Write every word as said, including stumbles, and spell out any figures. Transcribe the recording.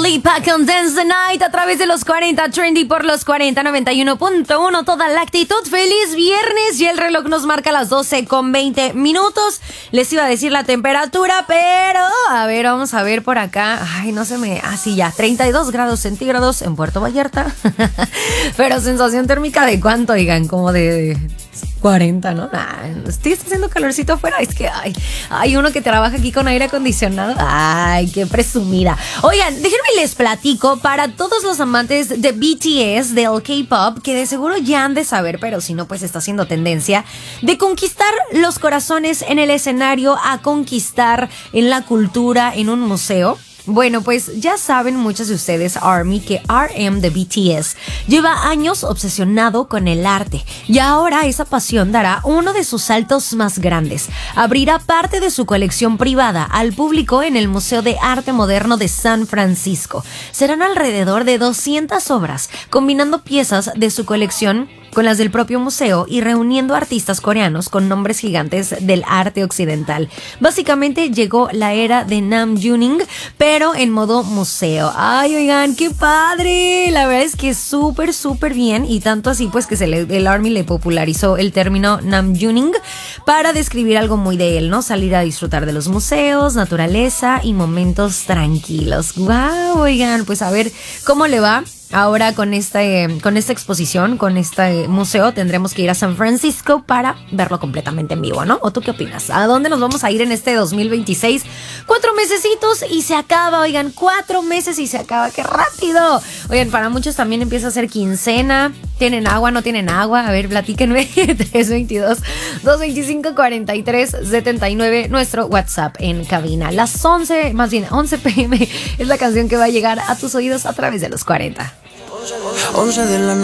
Lipa con Dance the Night a través de los cuarenta, trendy por los cuarenta, noventa y uno punto uno, toda la actitud. Feliz viernes y el reloj nos marca las doce con veinte minutos. Les iba a decir la temperatura, pero a ver, vamos a ver por acá. Ay, no se me... Así ya, treinta y dos grados centígrados en Puerto Vallarta. Pero sensación térmica de cuánto, digan, como de... cuarenta, ¿no? Nah, estoy haciendo calorcito afuera. Es que ay, hay uno que trabaja aquí con aire acondicionado. Ay, qué presumida. Oigan, déjenme les platico para todos los amantes de B T S, del K-pop, que de seguro ya han de saber, pero si no, pues está haciendo tendencia, de conquistar los corazones en el escenario a conquistar en la cultura, en un museo. Bueno, pues ya saben muchos de ustedes, ARMY, que R M de B T S lleva años obsesionado con el arte y ahora esa pasión dará uno de sus saltos más grandes. Abrirá parte de su colección privada al público en el Museo de Arte Moderno de San Francisco. Serán alrededor de doscientas obras, combinando piezas de su colección con las del propio museo y reuniendo artistas coreanos con nombres gigantes del arte occidental. Básicamente llegó la era de Namjoon, pero en modo museo. Ay, oigan, qué padre. La verdad es que súper, súper bien, y tanto así pues que se le, el ARMY le popularizó el término Namjoon para describir algo muy de él, ¿no? Salir a disfrutar de los museos, naturaleza y momentos tranquilos. Wow, oigan, pues a ver cómo le va. Ahora con esta, eh, con esta exposición, con este museo, tendremos que ir a San Francisco para verlo completamente en vivo, ¿no? ¿O tú qué opinas? ¿A dónde nos vamos a ir en este dos mil veintiséis? Cuatro mesecitos y se acaba, oigan, cuatro meses y se acaba, ¡qué rápido! Oigan, para muchos también empieza a ser quincena. ¿Tienen agua? ¿No tienen agua? A ver, platíquenme. tres veintidós, dos veinticinco, cuarenta y tres setenta y nueve, nuestro WhatsApp en cabina. Las once, más bien once p m es la canción que va a llegar a tus oídos a través de los cuarenta. once de la